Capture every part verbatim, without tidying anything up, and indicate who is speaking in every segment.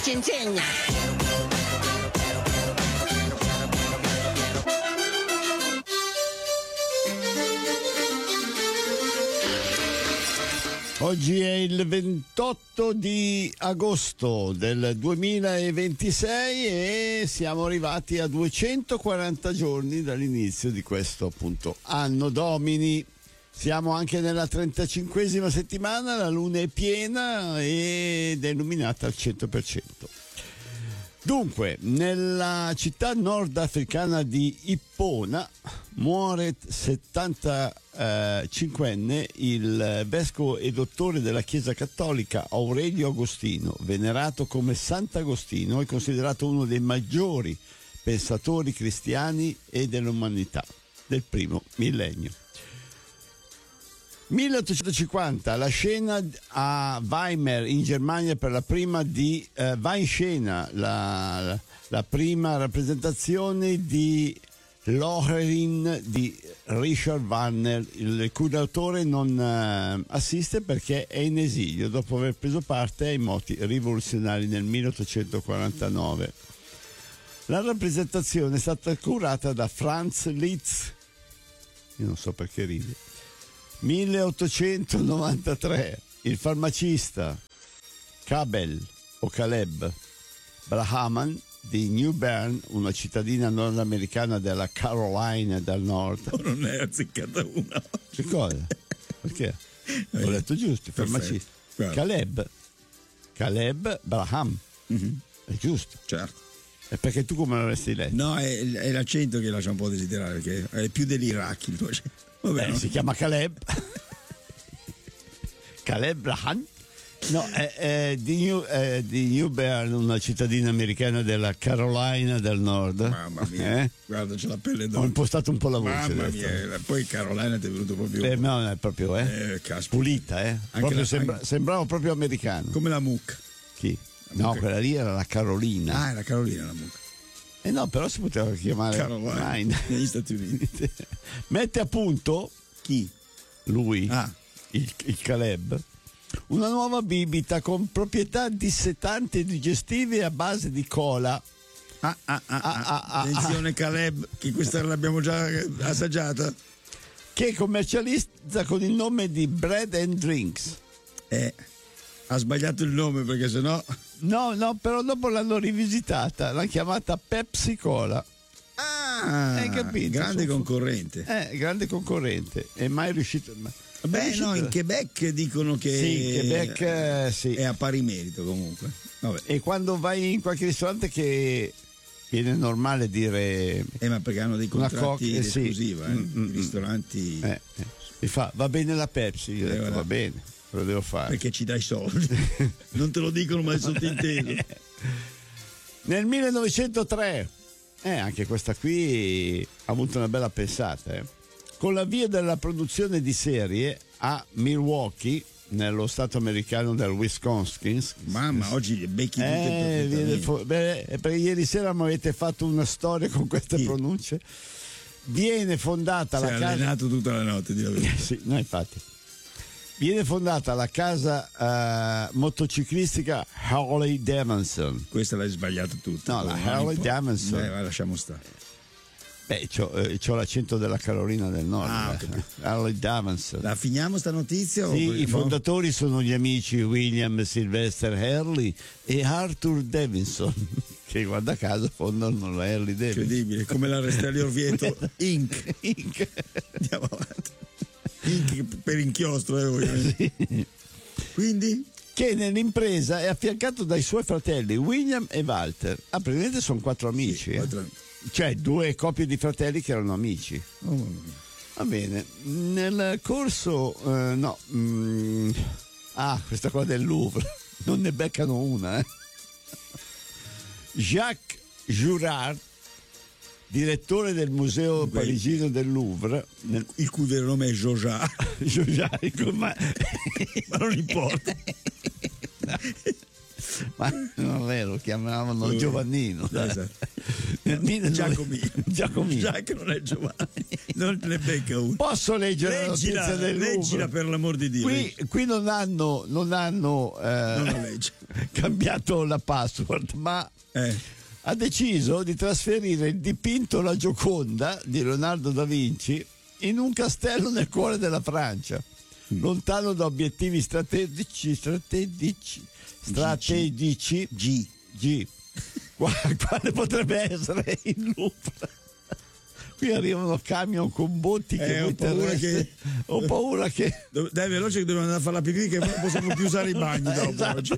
Speaker 1: ci insegna.
Speaker 2: Oggi è il ventotto di agosto del duemilaventisei e siamo arrivati a duecentoquaranta giorni dall'inizio di questo appunto anno domini. Siamo anche nella trentacinquesima settimana, la luna è piena ed è illuminata al cento per cento. Dunque, nella città nordafricana di Ippona muore settantacinquenne il vescovo e dottore della Chiesa Cattolica Aurelio Agostino, venerato come Sant'Agostino e considerato uno dei maggiori pensatori cristiani e dell'umanità del primo millennio. milleottocentocinquanta, la scena a Weimar in Germania per la prima di eh, va in scena la, la, la prima rappresentazione di Lohengrin di Richard Wagner, il cui autore non eh, assiste perché è in esilio dopo aver preso parte ai moti rivoluzionari nel milleottocentoquarantanove. La rappresentazione è stata curata da Franz Liszt, io non so perché ride. milleottocentonovantatré, il farmacista Cabel o Caleb Brahaman di New Bern, una cittadina nordamericana della Carolina del Nord.
Speaker 3: Oh, non è azzeccata una.
Speaker 2: Che cosa? Perché? Ho detto giusto, il farmacista.
Speaker 3: Perfetto.
Speaker 2: Caleb Caleb Braham.
Speaker 3: Mm-hmm.
Speaker 2: È giusto.
Speaker 3: Certo.
Speaker 2: E perché tu come l'avresti letto?
Speaker 3: No, è, è l'accento che lascia un po' desiderare, perché è più dell'Iraq il tuo accento. Vabbè,
Speaker 2: eh,
Speaker 3: no?
Speaker 2: Si chiama Caleb. Caleb Braham. No, è, è di, New, è di New Bern, una cittadina americana della Carolina del Nord.
Speaker 3: Mamma mia,
Speaker 2: eh?
Speaker 3: Guarda, c'è la pelle d'oro.
Speaker 2: Ho impostato un po' la voce.
Speaker 3: Mamma
Speaker 2: adesso.
Speaker 3: mia, poi Carolina ti è venuto proprio.
Speaker 2: Eh, no, è proprio, eh?
Speaker 3: eh caspita.
Speaker 2: Pulita, eh? Proprio
Speaker 3: la,
Speaker 2: sembra,
Speaker 3: anche...
Speaker 2: sembrava proprio americano.
Speaker 3: Come la mucca.
Speaker 2: Chi?
Speaker 3: La
Speaker 2: no,
Speaker 3: mucca.
Speaker 2: quella lì era la Carolina.
Speaker 3: Ah, era Carolina la mucca.
Speaker 2: Eh no, però si poteva chiamare
Speaker 3: Carolina negli Stati Uniti.
Speaker 2: Mette a punto
Speaker 3: chi?
Speaker 2: Lui,
Speaker 3: ah.
Speaker 2: il, il Caleb, una nuova bibita con proprietà dissetanti e digestive a base di cola.
Speaker 3: Ah, ah, ah, ah, ah, ah, attenzione
Speaker 2: ah.
Speaker 3: Caleb, che questa l'abbiamo già assaggiata.
Speaker 2: Che commercializza con il nome di Bread and Drinks.
Speaker 3: Eh, ha sbagliato il nome perché sennò.
Speaker 2: No, no, però dopo l'hanno rivisitata, l'hanno chiamata Pepsi Cola.
Speaker 3: Ah,
Speaker 2: hai capito?
Speaker 3: Grande
Speaker 2: Sono
Speaker 3: concorrente.
Speaker 2: Eh, grande concorrente. È mai riuscito.
Speaker 3: Beh,
Speaker 2: è riuscito...
Speaker 3: no, in Quebec dicono che.
Speaker 2: Sì, in Quebec eh, sì.
Speaker 3: È a pari merito comunque. Vabbè.
Speaker 2: E quando vai in qualche ristorante che viene normale dire.
Speaker 3: Eh, ma perché hanno dei contratti
Speaker 2: co- eh,
Speaker 3: esclusiva,
Speaker 2: sì.
Speaker 3: eh?
Speaker 2: mm,
Speaker 3: I ristoranti.
Speaker 2: Eh, eh. Mi fa, va bene la Pepsi? Io ho detto, va bene, lo devo fare.
Speaker 3: Perché ci dai soldi. Non te lo dicono, ma è sottinteso.
Speaker 2: Nel millenovecentotre, eh, anche questa qui ha avuto una bella pensata, eh. Con l'avvio della produzione di serie a Milwaukee, nello stato americano del Wisconsin.
Speaker 3: Mamma, oggi le becchi tutte
Speaker 2: eh, fu- beh, perché ieri sera mi avete fatto una storia con queste sì. pronunce. Viene fondata
Speaker 3: si
Speaker 2: la
Speaker 3: è
Speaker 2: casa.
Speaker 3: allenato tutta la notte, di la verità.
Speaker 2: Sì, no, infatti. Viene fondata la casa uh, motociclistica Harley Davidson.
Speaker 3: Questa l'hai sbagliata tutta.
Speaker 2: No, la Harley Davidson.
Speaker 3: Beh, lasciamo stare.
Speaker 2: Beh, c'ho, eh, c'ho l'accento della Carolina del Nord.
Speaker 3: Ah,
Speaker 2: eh. Harley Davidson.
Speaker 3: La finiamo sta notizia?
Speaker 2: Sì,
Speaker 3: o...
Speaker 2: i fondatori sono gli amici William Sylvester Harley e Arthur Davidson, che guarda caso fondano la Harley Davidson.
Speaker 3: Incredibile, come la Restelli Orvieto Inc.
Speaker 2: Inc.
Speaker 3: Andiamo avanti. Inc per inchiostro, eh, ovviamente. Sì. Quindi?
Speaker 2: Che nell'impresa è affiancato dai suoi fratelli William e Walter. Ah, praticamente sono quattro amici. Sì, quattro... Eh? Cioè due coppie di fratelli che erano amici.
Speaker 3: Oh.
Speaker 2: Va bene. Nel corso eh, no mm, ah, questa qua del Louvre non ne beccano una, eh. Jacques Jurard, direttore del museo Beh, parigino del Louvre, nel...
Speaker 3: il cui vero nome è Joja.
Speaker 2: Joja, ma...
Speaker 3: ma non importa.
Speaker 2: No. Ma non è vero, lo chiamavano
Speaker 3: uh,
Speaker 2: Giovannino.
Speaker 3: Esatto.
Speaker 2: Nel mille-
Speaker 3: Giacomino.
Speaker 2: Giacomino.
Speaker 3: Giac non è Giovanni, non ne becca uno.
Speaker 2: Posso leggere
Speaker 3: Leggila,
Speaker 2: la notizia del
Speaker 3: leggila
Speaker 2: Louvre?
Speaker 3: per l'amor di Dio.
Speaker 2: Qui, qui non hanno, non hanno eh,
Speaker 3: Non la legge.
Speaker 2: cambiato la password, ma
Speaker 3: Eh.
Speaker 2: ha deciso di trasferire il dipinto La Gioconda di Leonardo da Vinci in un castello nel cuore della Francia, lontano da obiettivi strategici, strategici, strategici
Speaker 3: G.
Speaker 2: G. Qua- Quale potrebbe essere il Louvre? Qui arrivano camion con botti che
Speaker 3: Eh, ho
Speaker 2: voi
Speaker 3: paura
Speaker 2: terrestri-
Speaker 3: che-
Speaker 2: ho paura che
Speaker 3: Dov- Dai, veloce che dobbiamo andare a fare la pipì, che non possiamo più usare i bagni dopo
Speaker 2: Esatto.
Speaker 3: oggi.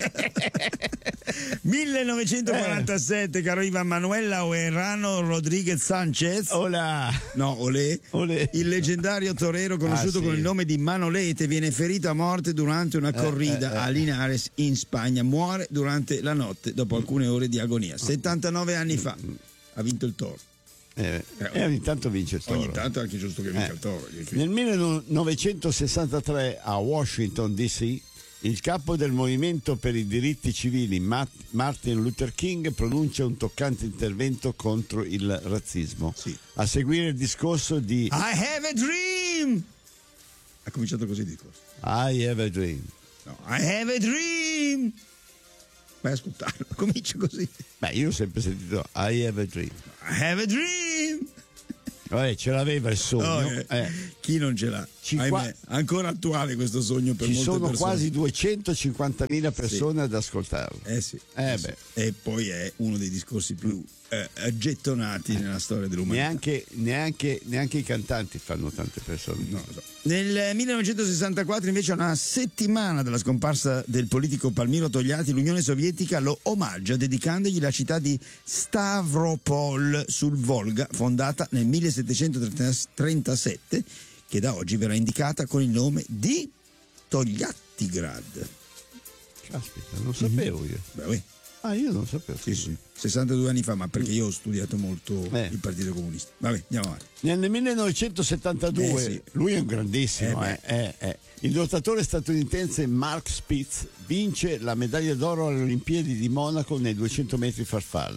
Speaker 3: millenovecentoquarantasette, caro Ivan, Manuela Oerrano Rodriguez Sanchez.
Speaker 2: Hola.
Speaker 3: No, Olé.
Speaker 2: Olé.
Speaker 3: Il leggendario torero conosciuto
Speaker 2: Ah, sì.
Speaker 3: con il nome di Manolete viene ferito a morte durante una corrida
Speaker 2: eh, eh.
Speaker 3: a Linares in Spagna. Muore durante la notte dopo alcune ore di agonia. settantanove anni fa ha vinto il toro.
Speaker 2: Eh, e ogni tanto vince il toro.
Speaker 3: Ogni tanto è anche giusto che vinca
Speaker 2: Eh.
Speaker 3: il toro.
Speaker 2: Nel millenovecentosessantatré a Washington D C il capo del movimento per i diritti civili Matt- Martin Luther King pronuncia un toccante intervento contro il razzismo.
Speaker 3: Sì.
Speaker 2: A seguire il discorso di
Speaker 3: I have a dream. Ha cominciato così il discorso.
Speaker 2: I have a dream.
Speaker 3: No, I have a dream. Vai a ascoltarlo, comincia così.
Speaker 2: Beh, io ho sempre sentito I have a dream.
Speaker 3: I have a dream.
Speaker 2: Vabbè, ce l'aveva il sogno.
Speaker 3: No, eh,
Speaker 2: eh.
Speaker 3: Chi non ce l'ha?
Speaker 2: Cinqua-
Speaker 3: Ahimè, ancora attuale questo sogno per
Speaker 2: Ci
Speaker 3: molte
Speaker 2: sono
Speaker 3: persone.
Speaker 2: quasi duecentocinquantamila persone ad ascoltarlo.
Speaker 3: Eh sì.
Speaker 2: Eh
Speaker 3: eh sì.
Speaker 2: beh.
Speaker 3: E poi è uno dei discorsi più eh, gettonati nella storia dell'umanità.
Speaker 2: Neanche, neanche, neanche i cantanti fanno tante persone.
Speaker 3: No, lo so. Nel millenovecentosessantaquattro, invece, a una settimana dalla scomparsa del politico Palmiro Togliatti, l'Unione Sovietica lo omaggia dedicandogli la città di Stavropol sul Volga, fondata nel millesettecentotrentasette, che da oggi verrà indicata con il nome di Togliattigrad.
Speaker 2: Caspita, non sapevo io.
Speaker 3: Beh, uè,
Speaker 2: Ah, io non sapevo.
Speaker 3: sì, sì, sessantadue anni fa, ma perché io ho studiato molto
Speaker 2: Eh.
Speaker 3: il Partito Comunista. Vabbè, andiamo avanti.
Speaker 2: Nel millenovecentosettantadue,
Speaker 3: Eh, sì.
Speaker 2: lui è un grandissimo,
Speaker 3: Eh,
Speaker 2: eh, eh, eh. Il lottatore statunitense Mark Spitz vince la medaglia d'oro alle Olimpiadi di Monaco nei duecento metri farfalla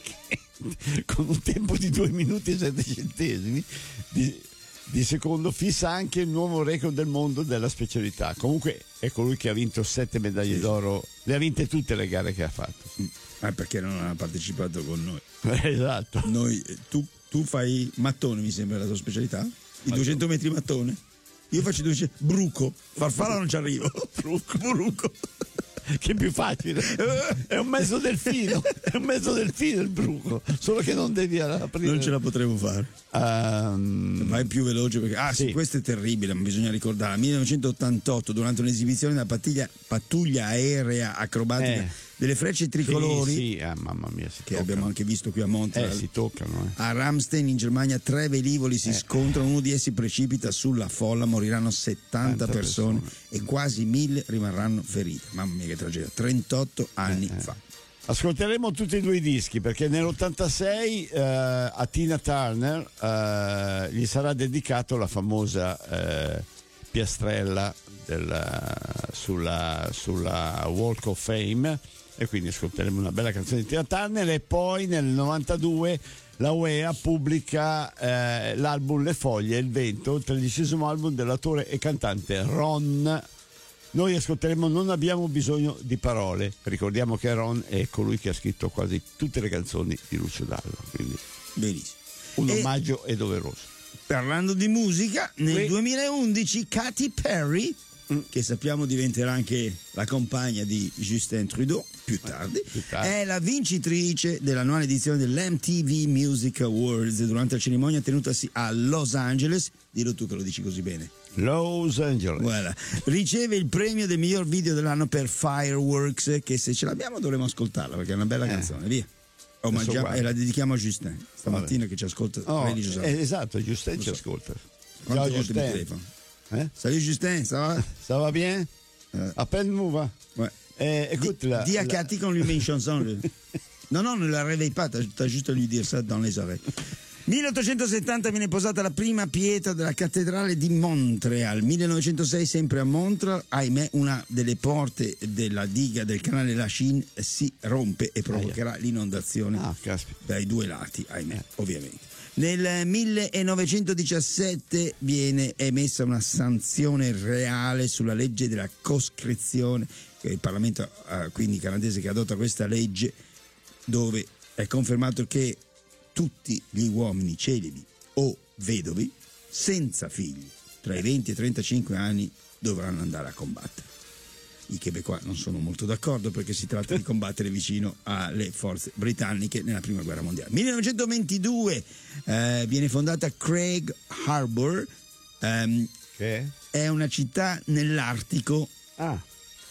Speaker 2: con un tempo di due minuti e sette centesimi di, di secondo, fissa anche il nuovo record del mondo della specialità. Comunque è colui che ha vinto sette medaglie
Speaker 3: Sì.
Speaker 2: d'oro, le ha vinte tutte le gare che ha fatto.
Speaker 3: Ah, perché non ha partecipato con noi.
Speaker 2: Esatto.
Speaker 3: Noi, eh, tu, tu fai mattone, mi sembra la tua specialità? I duecento metri mattone? Io faccio duecento bruco, farfalla non ci arrivo. Bruco, bruco.
Speaker 2: Che è più facile, è un mezzo delfino, è un mezzo delfino il bruco, solo che non devi aprire.
Speaker 3: Non ce la potremo fare.
Speaker 2: Um,
Speaker 3: Vai più veloce perché. Ah, sì,
Speaker 2: Sì.
Speaker 3: questo è terribile, ma bisogna ricordare. millenovecentottantotto, durante un'esibizione della pattuglia, pattuglia aerea acrobatica
Speaker 2: Eh.
Speaker 3: delle frecce
Speaker 2: sì,
Speaker 3: tricolori,
Speaker 2: sì, ah, mamma mia, si
Speaker 3: che
Speaker 2: toccano.
Speaker 3: abbiamo anche visto qui a Montreal.
Speaker 2: Eh, si toccano, eh.
Speaker 3: A Ramstein in Germania tre velivoli si scontrano, uno di essi precipita sulla folla, moriranno settanta
Speaker 2: settanta
Speaker 3: persone,
Speaker 2: persone.
Speaker 3: e quasi mille rimarranno ferite. Mamma mia che tragedia, trentotto anni
Speaker 2: Eh, eh.
Speaker 3: fa.
Speaker 2: Ascolteremo tutti e due i dischi perché nell'ottantasei eh, a Tina Turner eh, gli sarà dedicato la famosa eh, piastrella della- sulla, sulla Walk of Fame, e quindi ascolteremo una bella canzone di Tina Turner. E poi nel novantadue la U E A pubblica eh, l'album Le Foglie e il Vento, il tredicesimo album dell'autore e cantante Ron. Noi ascolteremo Non abbiamo bisogno di parole. Ricordiamo che Ron è colui che ha scritto quasi tutte le canzoni di Lucio Dalla, quindi
Speaker 3: Benissimo.
Speaker 2: un
Speaker 3: E-
Speaker 2: omaggio è doveroso.
Speaker 3: Parlando di musica, nel
Speaker 2: Qui-
Speaker 3: duemilaundici Katy Perry, che sappiamo diventerà anche la compagna di Justin Trudeau più tardi,
Speaker 2: più tardi.
Speaker 3: è la vincitrice dell'annuale edizione dell'M T V Music Awards durante la cerimonia tenutasi a Los Angeles. Dillo tu che lo dici così bene.
Speaker 2: Los Angeles.
Speaker 3: Voilà. Riceve il premio del miglior video dell'anno per Fireworks, che se ce l'abbiamo dovremo ascoltarla perché è una bella
Speaker 2: Eh.
Speaker 3: canzone, via. Oh,
Speaker 2: Adesso
Speaker 3: mangiamo-
Speaker 2: guarda.
Speaker 3: e la dedichiamo a Justin stamattina che ci ascolta
Speaker 2: Oh,
Speaker 3: religiosamente.
Speaker 2: eh, esatto, Giusten
Speaker 3: Lo
Speaker 2: ci
Speaker 3: so.
Speaker 2: ascolta.
Speaker 3: Quante
Speaker 2: Ciao
Speaker 3: volte mi
Speaker 2: Giusten.
Speaker 3: telefono?
Speaker 2: Eh?
Speaker 3: Salut Justin, ça va?
Speaker 2: Ça va bien?
Speaker 3: Euh.
Speaker 2: À peine nous va.
Speaker 3: Ouais.
Speaker 2: Eh, écoute,
Speaker 3: Dis,
Speaker 2: la-
Speaker 3: dis à
Speaker 2: la-
Speaker 3: Cathy qu'on lui met une chanson. le- Non, non, ne la réveille pas, t'as, t'as juste à lui dire ça dans les oreilles. milleottocentosettanta viene posata la prima pietra della cattedrale di Montreal. millenovecentosei, sempre a Montreal, ahimè, una delle porte della diga del canale Lachine si rompe e provocherà l'inondazione
Speaker 2: Ah,
Speaker 3: dai due lati, ahimè, eh. ovviamente. Nel millenovecentodiciassette viene emessa una sanzione reale sulla legge della coscrizione, il Parlamento uh, quindi canadese che adotta questa legge, dove è confermato che tutti gli uomini celibi o vedovi senza figli tra i venti e i trentacinque anni dovranno andare a combattere. I Québécois non sono molto d'accordo perché si tratta di combattere vicino alle forze britanniche nella prima guerra mondiale. millenovecentoventidue eh, viene fondata Craig Harbour, ehm,
Speaker 2: che
Speaker 3: è una città nell'Artico.
Speaker 2: Ah,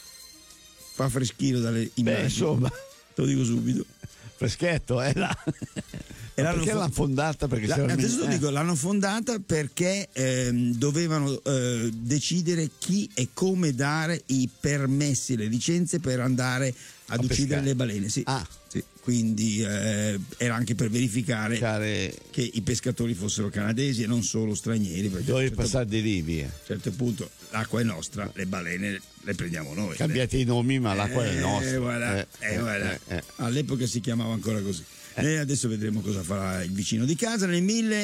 Speaker 3: fa freschino dalle immagini.
Speaker 2: beh, insomma,
Speaker 3: te lo dico subito.
Speaker 2: Freschetto, eh là.
Speaker 3: E l'hanno
Speaker 2: perché
Speaker 3: fo-
Speaker 2: l'hanno fondata? Perché
Speaker 3: La,
Speaker 2: c'era
Speaker 3: adesso
Speaker 2: eh.
Speaker 3: dico, l'hanno fondata perché ehm, dovevano eh, decidere chi e come dare i permessi, le licenze per andare ad
Speaker 2: A
Speaker 3: uccidere
Speaker 2: pescare.
Speaker 3: le balene. Sì.
Speaker 2: Ah.
Speaker 3: Sì. Quindi eh, era anche per verificare
Speaker 2: Care...
Speaker 3: che i pescatori fossero canadesi e non solo stranieri. Perché
Speaker 2: Dovevi
Speaker 3: a un certo,
Speaker 2: passare di rivi. Eh.
Speaker 3: a un certo punto l'acqua è nostra, le balene le prendiamo noi.
Speaker 2: Cambiate i nomi, ma l'acqua
Speaker 3: eh,
Speaker 2: è nostra.
Speaker 3: Voilà,
Speaker 2: Eh,
Speaker 3: eh,
Speaker 2: eh,
Speaker 3: voilà.
Speaker 2: eh, eh.
Speaker 3: All'epoca si chiamava ancora così. E adesso vedremo cosa farà il vicino di casa. Nel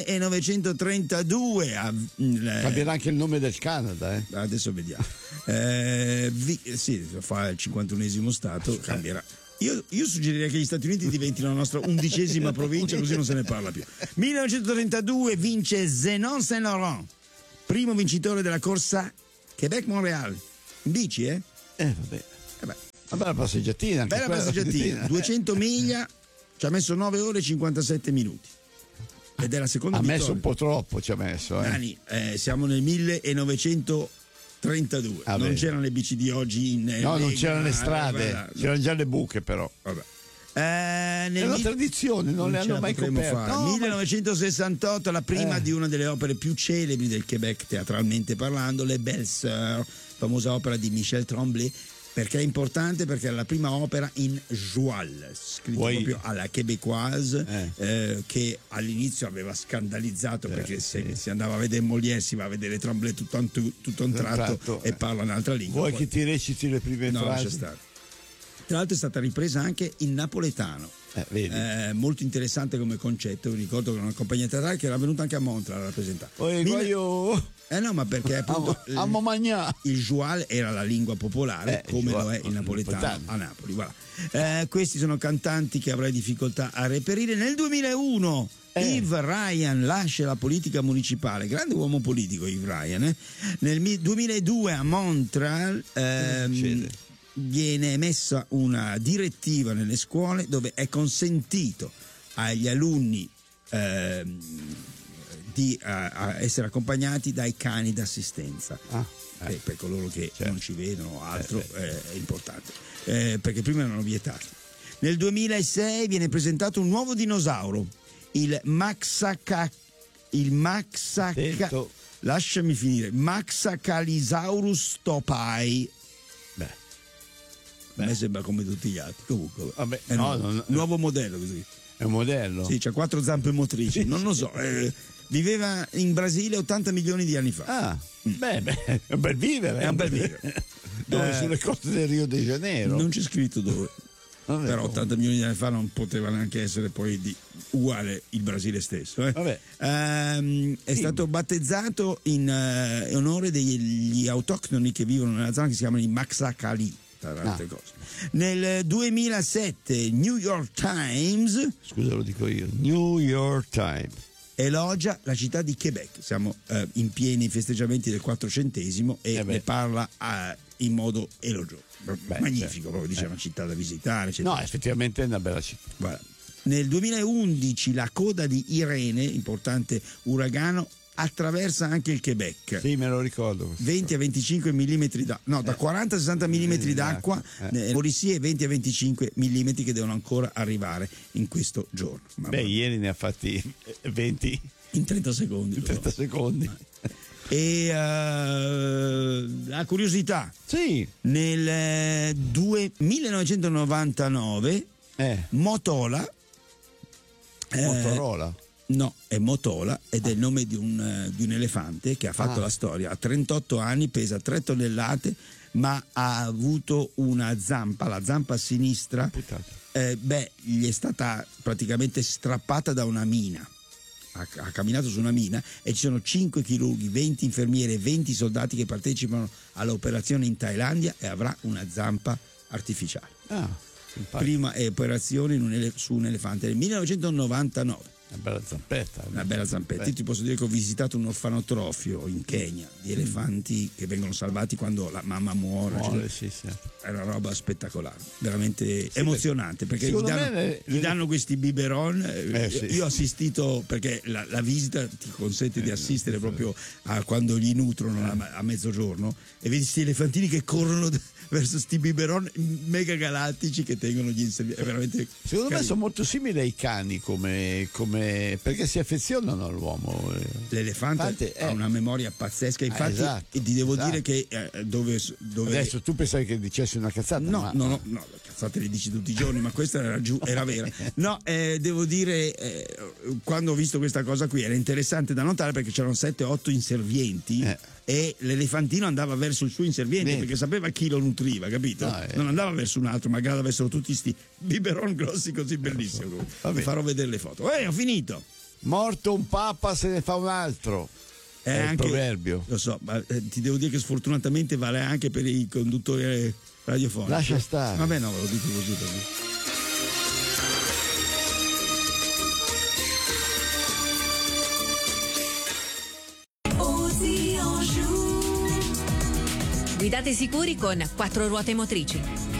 Speaker 3: millenovecentotrentadue a, eh,
Speaker 2: Cambierà anche il nome del Canada, eh.
Speaker 3: adesso vediamo. Eh, vi, sì, fa il cinquantunesimo stato, cambierà. Io, io suggerirei che gli Stati Uniti diventino la nostra undicesima provincia, così non se ne parla più. millenovecentotrentadue vince Zenon Saint-Laurent, primo vincitore della corsa Québec-Montréal. In bici, eh?
Speaker 2: Eh, vabbè.
Speaker 3: Eh beh.
Speaker 2: Una bella passeggiatina. Anche
Speaker 3: Bella
Speaker 2: quella,
Speaker 3: passeggiatina, duecento miglia, ci ha messo nove ore e cinquantasette minuti. Ed è la seconda
Speaker 2: Ha
Speaker 3: vittoria.
Speaker 2: messo un po' troppo, ci ha messo. Eh.
Speaker 3: Nani, eh, siamo nel millenovecentotrentadue.
Speaker 2: Ah,
Speaker 3: non
Speaker 2: bene.
Speaker 3: c'erano le bici di oggi in eh,
Speaker 2: No, non
Speaker 3: Lega,
Speaker 2: c'erano le strade,
Speaker 3: guarda,
Speaker 2: c'erano già le buche, però.
Speaker 3: vabbè. Eh, nel
Speaker 2: È una
Speaker 3: mil-
Speaker 2: tradizione, non, le
Speaker 3: ce
Speaker 2: hanno
Speaker 3: la
Speaker 2: mai
Speaker 3: potremo
Speaker 2: coperte.
Speaker 3: fare.
Speaker 2: No, ma-
Speaker 3: millenovecentosessantotto, la prima
Speaker 2: Eh.
Speaker 3: di una delle opere più celebri del Québec teatralmente parlando, Le Belles Sœurs, famosa opera di Michel Tremblay. Perché è importante? Perché è la prima opera in joual, scritto
Speaker 2: Vuoi-
Speaker 3: proprio alla québécoise,
Speaker 2: Eh.
Speaker 3: eh, che all'inizio aveva scandalizzato,
Speaker 2: Eh,
Speaker 3: perché se
Speaker 2: sì.
Speaker 3: si andava a vedere Molière si va a vedere Tremblay tutto a un, tu- tutto a un tratto,
Speaker 2: tratto,
Speaker 3: e
Speaker 2: eh.
Speaker 3: parla un'altra lingua.
Speaker 2: Vuoi
Speaker 3: Poi-
Speaker 2: che ti reciti le prime
Speaker 3: no, lascia
Speaker 2: frasi?
Speaker 3: stare. Tra l'altro è stata ripresa anche in napoletano.
Speaker 2: Eh, vedi.
Speaker 3: Eh, molto interessante come concetto. Mi ricordo che era una compagnia teatrale che era venuta anche a Montreal a rappresentare.
Speaker 2: Poi
Speaker 3: Mille-
Speaker 2: io
Speaker 3: Eh no, ma perché appunto
Speaker 2: amo, amo magnà.
Speaker 3: il joual era la lingua popolare,
Speaker 2: Eh,
Speaker 3: come
Speaker 2: joual,
Speaker 3: lo è il napoletano
Speaker 2: napoletano.
Speaker 3: a Napoli. Voilà. Eh, questi sono cantanti che avrai difficoltà a reperire. Nel duemilauno
Speaker 2: Eh.
Speaker 3: Yves Ryan lascia la politica municipale, grande uomo politico Yves Ryan. Eh. Nel mi- duemiladue a Montreal ehm,
Speaker 2: succede?
Speaker 3: viene emessa una direttiva nelle scuole dove è consentito agli alunni ehm, di a- a essere accompagnati dai cani d'assistenza.
Speaker 2: Ah, eh.
Speaker 3: Eh, per coloro che
Speaker 2: Certo.
Speaker 3: non ci vedono o altro,
Speaker 2: Eh,
Speaker 3: eh, è importante. Eh, perché prima erano vietati. Nel duemilasei viene presentato un nuovo dinosauro, il Maxaca il Maxaca
Speaker 2: Attento.
Speaker 3: lasciami finire, Maxacalisaurus topai.
Speaker 2: Beh,
Speaker 3: A me sembra come tutti gli altri. Comunque,
Speaker 2: Vabbè,
Speaker 3: è
Speaker 2: no,
Speaker 3: nuovo,
Speaker 2: non-
Speaker 3: nuovo modello così.
Speaker 2: è un modello.
Speaker 3: Sì, c'ha quattro zampe motrici, non lo so. eh, viveva in Brasile ottanta milioni di anni fa.
Speaker 2: Ah, beh, beh, è un bel vivere.
Speaker 3: È un bel vivere.
Speaker 2: Dove?
Speaker 3: Eh,
Speaker 2: Sulle coste del Rio de Janeiro.
Speaker 3: Non c'è scritto dove.
Speaker 2: Vabbè,
Speaker 3: Però
Speaker 2: comunque.
Speaker 3: ottanta milioni di anni fa non poteva neanche essere poi di uguale il Brasile stesso. eh.
Speaker 2: Vabbè.
Speaker 3: Ehm, è
Speaker 2: Sì.
Speaker 3: stato battezzato in eh, onore degli autoctoni che vivono nella zona che si chiamano i Maxacali, tra le altre
Speaker 2: Ah.
Speaker 3: cose. Nel duemilasette New York Times
Speaker 2: Scusa, lo dico io. New York Times.
Speaker 3: elogia la città di Québec. Siamo eh, in pieni festeggiamenti del quattrocentesimo e
Speaker 2: Eh beh.
Speaker 3: ne parla eh, in modo elogioso.
Speaker 2: Beh,
Speaker 3: Magnifico,
Speaker 2: certo.
Speaker 3: proprio dice
Speaker 2: Eh.
Speaker 3: una città da visitare. eccetera.
Speaker 2: No, effettivamente è una bella città.
Speaker 3: Guarda, nel duemilaundici la coda di Irene, importante uragano, attraversa anche il Québec.
Speaker 2: Sì, me lo ricordo. questo.
Speaker 3: venti a venticinque millimetri d'acqua, no, da quaranta a sessanta millimetri d'acqua,
Speaker 2: Eh.
Speaker 3: eh, Morissie, venti a venticinque millimetri che devono ancora arrivare in questo giorno. Ma
Speaker 2: Beh, ieri ne ha fatti venti
Speaker 3: in trenta secondi.
Speaker 2: in
Speaker 3: lo so.
Speaker 2: trenta secondi.
Speaker 3: E eh, la curiosità,
Speaker 2: Sì.
Speaker 3: nel eh, due- millenovecentonovantanove
Speaker 2: Eh,
Speaker 3: Motola eh,
Speaker 2: Motorola.
Speaker 3: No, è Motola ed è il nome di un, uh, di un elefante che ha fatto
Speaker 2: Ah.
Speaker 3: la storia. Ha trentotto anni, pesa tre tonnellate, ma ha avuto una zampa, la zampa sinistra, eh, beh, gli è stata praticamente strappata da una mina. Ha, ha camminato su una mina e ci sono cinque chirurghi, venti infermiere e venti soldati che partecipano all'operazione in Thailandia e avrà una zampa artificiale.
Speaker 2: Ah, simpatico.
Speaker 3: Prima operazione in un ele- su un elefante nel millenovecentonovantanove.
Speaker 2: Una bella zampetta.
Speaker 3: Una bella zampetta. Io ti posso dire che ho visitato un orfanotrofio in Kenya di elefanti che vengono salvati quando la mamma muore.
Speaker 2: Muore, sì, sì.
Speaker 3: È una roba spettacolare, veramente sì, emozionante, perché gli
Speaker 2: secondo
Speaker 3: danno,
Speaker 2: me
Speaker 3: gli danno questi biberon.
Speaker 2: Eh, sì.
Speaker 3: Io ho assistito, perché la, la visita ti consente di assistere proprio a quando gli nutrono a, a mezzogiorno e vedi questi elefantini che corrono verso sti biberon mega galattici che tengono gli inservienti. È veramente
Speaker 2: Secondo
Speaker 3: carino.
Speaker 2: me sono molto simili ai cani come, come perché si affezionano all'uomo.
Speaker 3: L'elefante
Speaker 2: Infatti,
Speaker 3: ha
Speaker 2: eh.
Speaker 3: una memoria pazzesca, infatti,
Speaker 2: Ah, esatto,
Speaker 3: e ti devo
Speaker 2: esatto.
Speaker 3: dire che eh, dove, dove
Speaker 2: Adesso tu pensavi che dicessi una cazzata?
Speaker 3: No,
Speaker 2: ma...
Speaker 3: no, no, no, le cazzate le dici tutti i giorni, ma questa era, giù, era vera. No, eh, devo dire, eh, quando ho visto questa cosa qui era interessante da notare perché c'erano sette otto inservienti
Speaker 2: Eh.
Speaker 3: e l'elefantino andava verso il suo inserviente
Speaker 2: Bene.
Speaker 3: perché sapeva chi lo nutriva, capito?
Speaker 2: No, eh.
Speaker 3: Non andava verso un altro, magari avessero tutti sti biberon grossi così bellissimi.
Speaker 2: Va
Speaker 3: Vi
Speaker 2: bene.
Speaker 3: farò vedere le foto. Eh, ho finito.
Speaker 2: Morto un papa se ne fa un altro.
Speaker 3: È
Speaker 2: È il
Speaker 3: anche-
Speaker 2: proverbio.
Speaker 3: Lo so, ma eh, ti devo dire che sfortunatamente vale anche per i conduttori eh, radiofonici.
Speaker 2: Lascia stare.
Speaker 3: Vabbè, no, ve lo dico così per me.
Speaker 1: Guidate sicuri con quattro ruote motrici.